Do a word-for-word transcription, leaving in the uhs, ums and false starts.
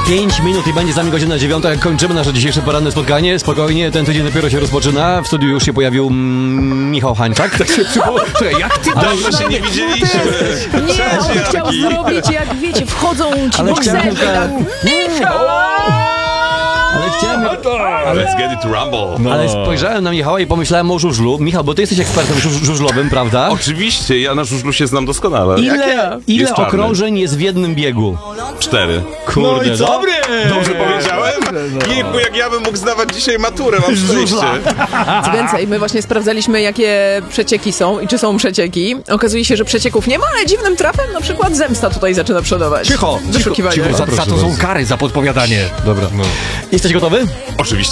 pięć minut i będzie z nami godzina dziewiąta, jak kończymy nasze dzisiejsze poranne spotkanie. Spokojnie, ten tydzień dopiero się rozpoczyna. W studiu już się pojawił mm, Michał Hańczak. Tak się przypomniał. Czekaj, jak ty dawno się nie widzieliśmy. Nie, on chciał zrobić, jak wiecie, wchodzą ci bokserzy. Michał! Ale chciałem... Ale... Let's get it to rumble. No. Ale spojrzałem na Michała i pomyślałem o żużlu. Michał, bo ty jesteś ekspertem żuż- żużlowym, prawda? Oczywiście, ja na żużlu się znam doskonale. Ile, ile Jest czarny. okrążeń jest w jednym biegu? Cztery. Kurde, no dobry! Dobrze powiedziałem? Jejku, jak ja bym mógł zdawać dzisiaj maturę, mam szczęście. Co więcej, my właśnie sprawdzaliśmy, jakie przecieki są i czy są przecieki. Okazuje się, że przecieków nie ma, ale dziwnym trafem na przykład zemsta tutaj zaczyna przodować. Cicho, Wyszukiwanie. cicho, Za, za to są kary za podpowiadanie. Dobra. No. Jesteś gotowy? Oczywiście.